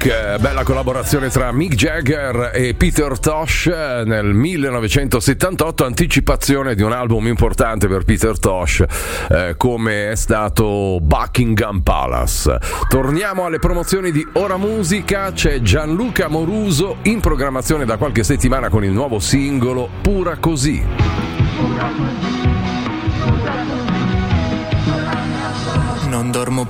Rock, bella collaborazione tra Mick Jagger e Peter Tosh nel 1978, anticipazione di un album importante per Peter Tosh, come è stato Buckingham Palace. Torniamo alle promozioni di Ora Musica. C'è Gianluca Moruso in programmazione da qualche settimana con il nuovo singolo Pura Così. Non dormo